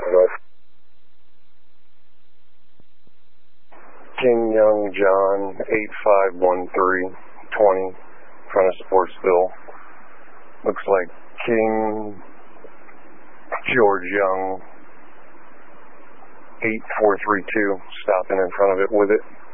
King Young John 851320, front of Sportsville. Looks like King George Young 8432, stopping in front of it with it.